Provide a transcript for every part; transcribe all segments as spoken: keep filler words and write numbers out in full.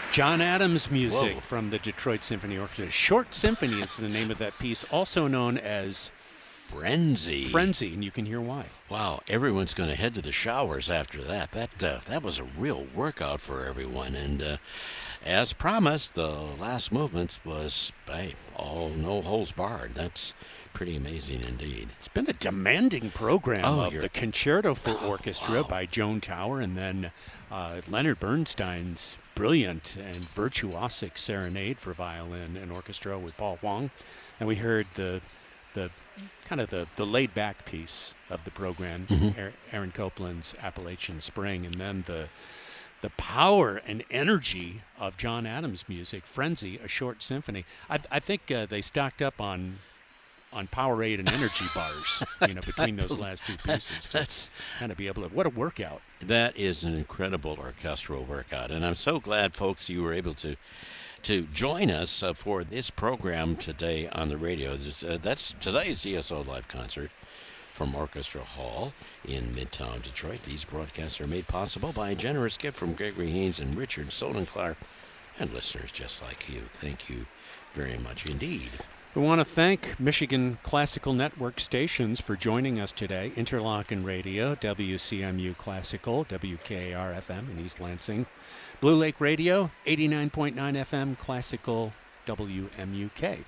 John Adams music Whoa. from the Detroit Symphony Orchestra. Short Symphony is the name of that piece, also known as Frenzy. Frenzy, and you can hear why. Wow, everyone's going to head to the showers after that. That uh, that was a real workout for everyone. And uh, as promised, the last movement was, hey, all no holes barred. That's pretty amazing indeed. It's been a demanding program Oh, of you're- the Concerto for Oh, Orchestra wow. by Joan Tower, and then uh, Leonard Bernstein's brilliant and virtuosic serenade for violin and orchestra with Paul Wong. And we heard the the kind of the, the laid-back piece of the program, Mhm. Aaron Aaron Copland's Appalachian Spring, and then the the power and energy of John Adams' music, Frenzy, a short symphony. I, I think uh, they stocked up on on Powerade and energy bars, you know, between those last two pieces to That's kind of be able to. What a workout! that is an incredible orchestral workout, and I'm so glad, folks, you were able to to join us uh, for this program today on the radio. This, uh, that's today's D S O Live concert from Orchestra Hall in Midtown Detroit. These broadcasts are made possible by a generous gift from Gregory Haynes and Richard Solenclar, and listeners just like you. Thank you very much indeed. We want to thank Michigan Classical Network stations for joining us today. Interlochen Radio, W C M U Classical, W K A R F M in East Lansing. Blue Lake Radio, eighty-nine point nine F M Classical, W M U K.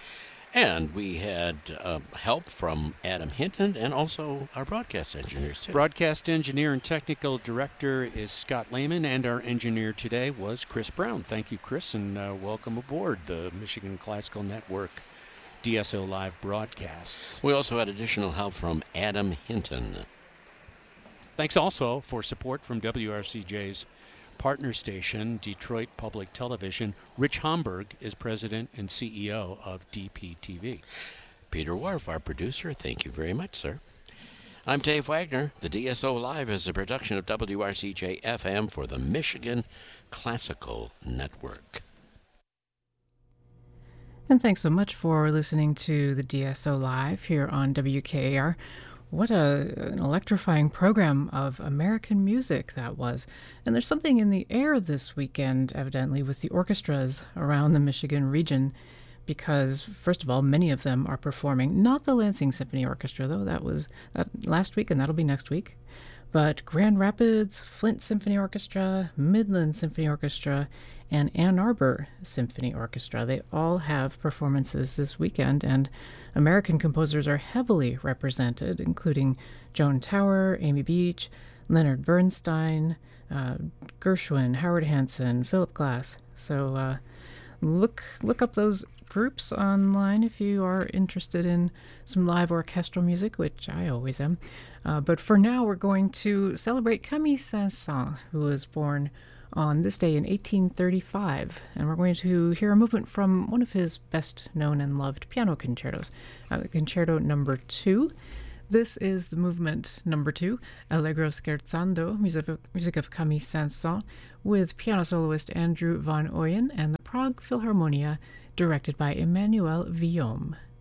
And we had uh, help from Adam Hinton and also our broadcast engineers, too. Broadcast engineer and technical director is Scott Lehman, and our engineer today was Chris Brown. Thank you, Chris, and uh, welcome aboard the Michigan Classical Network D S O Live broadcasts. We also had additional help from Adam Hinton. Thanks also for support from W R C J's partner station, Detroit Public Television. Rich Homburg is president and C E O of D P T V. Peter Wharf, our producer, thank you very much, sir. I'm Dave Wagner. The D S O Live is a production of W R C J F M for the Michigan Classical Network. And thanks so much for listening to the D S O Live here on W K A R. What a, an electrifying program of American music that was. And there's something in the air this weekend, evidently, with the orchestras around the Michigan region, because, first of all, many of them are performing, not the Lansing Symphony Orchestra, though, that was that last week, and that'll be next week, but Grand Rapids, Flint Symphony Orchestra, Midland Symphony Orchestra, and Ann Arbor Symphony Orchestra. They all have performances this weekend, and American composers are heavily represented, including Joan Tower, Amy Beach, Leonard Bernstein, uh, Gershwin, Howard Hanson, Philip Glass. So uh, look look up those groups online if you are interested in some live orchestral music, which I always am. Uh, but for now, we're going to celebrate Camille Saint-Saëns, who was born on this day in eighteen thirty-five, and we're going to hear a movement from one of his best known and loved piano concertos, uh, Concerto Number Two. This is the movement number two, Allegro Scherzando, music of, music of Camille Saint-Saëns, with piano soloist Andrew Van Ooyen and the Prague Philharmonia, directed by Emmanuel Villaume.